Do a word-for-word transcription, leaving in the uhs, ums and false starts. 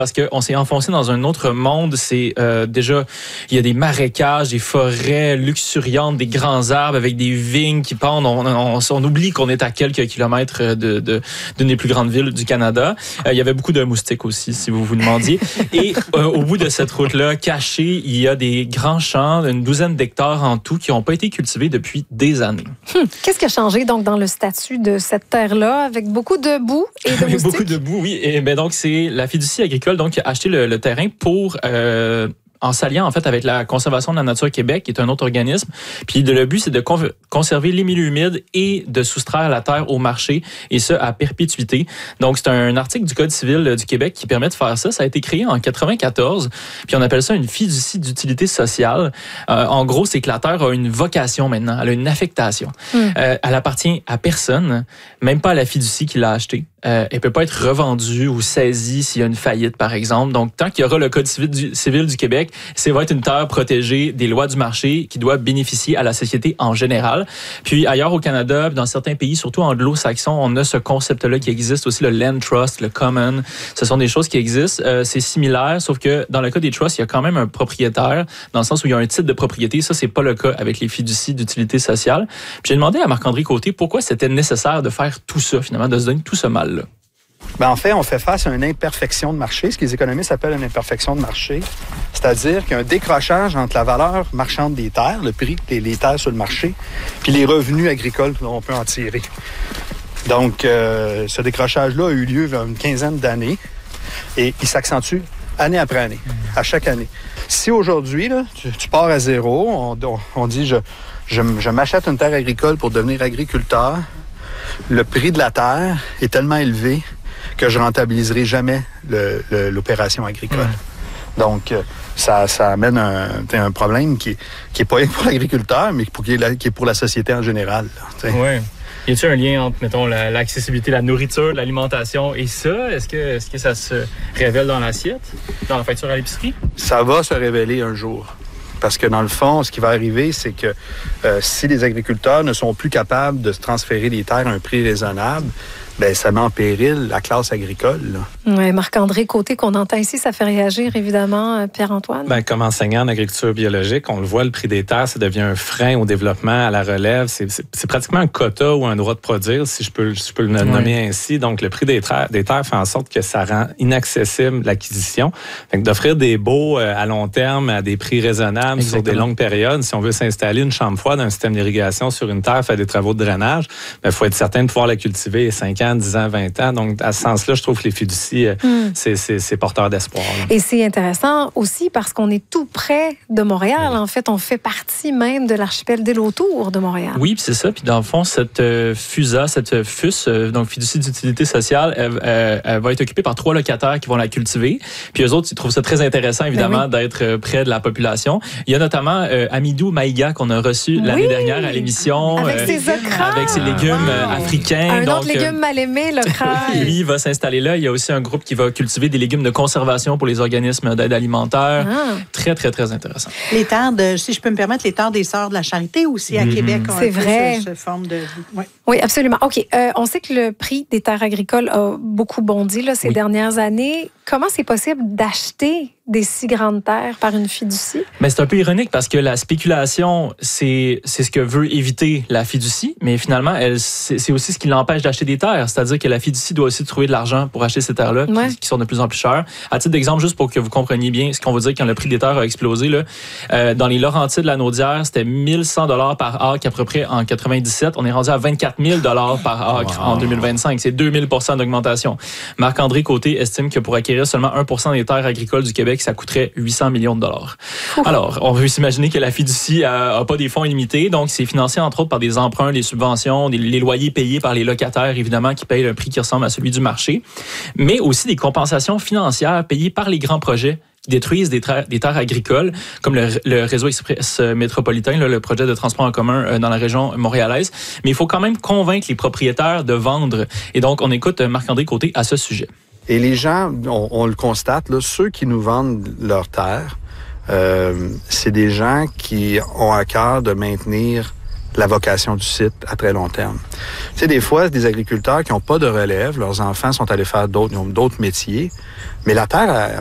Parce qu'on s'est enfoncé dans un autre monde. C'est euh, déjà, il y a des marécages, des forêts luxuriantes, des grands arbres avec des vignes qui pendent. On, on, on oublie qu'on est à quelques kilomètres de, de, d'une des plus grandes villes du Canada. Euh, il y avait beaucoup de moustiques aussi, si vous vous demandiez. Et euh, au bout de cette route-là, cachée, il y a des grands champs, une douzaine d'hectares en tout, qui n'ont pas été cultivés depuis des années. Hum. Qu'est-ce qui a changé donc dans le statut de cette terre-là, avec beaucoup de boue et de moustiques? Beaucoup de boue, oui. Et ben donc c'est la fiducie agricole donc qui a acheté le, le terrain pour euh, en s'alliant en fait avec la Conservation de la Nature Québec, qui est un autre organisme. Puis le but, c'est de con- conserver les milieux humides et de soustraire la terre au marché, et ça à perpétuité. Donc c'est un article du Code civil du Québec qui permet de faire ça. Ça a été créé en quatre-vingt-quatorze, puis on appelle ça une fiducie d'utilité sociale. Euh, en gros, c'est que la terre a une vocation maintenant, elle a une affectation. Mm. Euh, elle appartient à personne, même pas à la fiducie qui l'a achetée. Euh, elle peut pas être revendue ou saisie s'il y a une faillite, par exemple. Donc, tant qu'il y aura le Code civil du, civil du Québec, ça va être une terre protégée des lois du marché qui doit bénéficier à la société en général. Puis, ailleurs au Canada, dans certains pays, surtout anglo-saxons, on a ce concept-là qui existe aussi, le land trust, le common. Ce sont des choses qui existent. Euh, c'est similaire, sauf que dans le cas des trusts, il y a quand même un propriétaire, dans le sens où il y a un titre de propriété. Ça, c'est pas le cas avec les fiducies d'utilité sociale. Puis, j'ai demandé à Marc-André Côté pourquoi c'était nécessaire de faire tout ça, finalement, de se donner tout ce mal. Ben en fait, on fait face à une imperfection de marché, ce que les économistes appellent une imperfection de marché, c'est-à-dire qu'il y a un décrochage entre la valeur marchande des terres, le prix des les terres sur le marché, puis les revenus agricoles qu'on peut en tirer. Donc, euh, ce décrochage-là a eu lieu il y a une quinzaine d'années et il s'accentue année après année, à chaque année. Si aujourd'hui, là, tu, tu pars à zéro, on, on, on dit je, je, je m'achète une terre agricole pour devenir agriculteur, le prix de la terre est tellement élevé que je rentabiliserai jamais le, le, l'opération agricole. Mmh. Donc, ça, ça amène un, un problème qui, qui est pas pour l'agriculteur, mais pour, qui, est la, qui est pour la société en général. Oui. Y a-t-il un lien entre, mettons, la, l'accessibilité, la nourriture, l'alimentation et ça? Est-ce que, est-ce que ça se révèle dans l'assiette, dans la facture à l'épicerie? Ça va se révéler un jour. Parce que dans le fond, ce qui va arriver, c'est que euh, si les agriculteurs ne sont plus capables de se transférer des terres à un prix raisonnable, ben ça met en péril la classe agricole. Oui, Marc-André Côté, qu'on entend ici, ça fait réagir évidemment Pierre-Antoine. Ben, comme enseignant en agriculture biologique, on le voit, le prix des terres, ça devient un frein au développement, à la relève. C'est, c'est, c'est pratiquement un quota ou un droit de produire, si je peux, si je peux le nommer oui. ainsi. Donc, le prix des terres, des terres fait en sorte que ça rend inaccessible l'acquisition. Donc, d'offrir des baux à long terme à des prix raisonnables Exactement. Sur des longues périodes, si on veut s'installer une chambre froide, un système d'irrigation sur une terre, faire des travaux de drainage, il ben, faut être certain de pouvoir la cultiver cinq ans, dix ans, vingt ans. Donc, à ce sens-là, je trouve que les fiducies, mm. c'est, c'est, c'est porteur d'espoir. Là. Et c'est intéressant aussi parce qu'on est tout près de Montréal. Oui. En fait, on fait partie même de l'archipel d'îles autour de Montréal. Oui, puis c'est ça. Puis dans le fond, cette euh, FUSA, cette F U S, euh, donc fiducie d'utilité sociale, elle, elle, elle va être occupée par trois locataires qui vont la cultiver. Puis eux autres, ils trouvent ça très intéressant, évidemment, ben oui. d'être près de la population. Il y a notamment euh, Amidou Maïga qu'on a reçu oui. l'année dernière à l'émission. Avec euh, ses ocras. Avec ses légumes wow. africains. Un donc, autre légume mal aimé, l'ocra. Lui va s'installer là. Il y a aussi un groupe qui va cultiver des légumes de conservation pour les organismes d'aide alimentaire. Ah. Très, très, très intéressant. Les terres, de, si je peux me permettre, les terres des Sœurs de la Charité aussi à mm-hmm. Québec. C'est vrai. Ce, ce forme de... Ouais. Oui, absolument. OK. Euh, on sait que le prix des terres agricoles a beaucoup bondi là, ces oui. dernières années. Comment c'est possible d'acheter des si grandes terres par une fiducie? Mais c'est un peu ironique parce que la spéculation, c'est, c'est ce que veut éviter la fiducie, mais finalement, elle, c'est, c'est aussi ce qui l'empêche d'acheter des terres. C'est-à-dire que la fiducie doit aussi trouver de l'argent pour acheter ces terres-là, ouais. qui, qui sont de plus en plus chères. À titre d'exemple, juste pour que vous compreniez bien ce qu'on veut dire quand le prix des terres a explosé, là, euh, dans les Laurentides de la Naudière, c'était mille cent dollars par acre à peu près en quatre-vingt-dix-sept. On est rendu à vingt-quatre mille dollars par acre wow. en deux mille vingt-cinq. C'est deux mille pour cent d'augmentation. Marc-André Côté estime que pour acquérir seulement un pour cent des terres agricoles du Québec, ça coûterait huit cents millions de dollars. Ouf. Alors, on veut s'imaginer que la fiducie a, a pas des fonds illimités, donc c'est financé entre autres par des emprunts, des subventions, des, les loyers payés par les locataires, évidemment, qui payent un prix qui ressemble à celui du marché, mais aussi des compensations financières payées par les grands projets qui détruisent des, tra- des terres agricoles, comme le, le réseau express métropolitain, là, le projet de transport en commun euh, dans la région montréalaise. Mais il faut quand même convaincre les propriétaires de vendre. Et donc, on écoute Marc-André Côté à ce sujet. Et les gens, on, on le constate, là, ceux qui nous vendent leurs terres, euh, c'est des gens qui ont à cœur de maintenir la vocation du site à très long terme. Tu sais, des fois, des agriculteurs qui n'ont pas de relève, leurs enfants sont allés faire d'autres, ils ont d'autres métiers, mais la terre,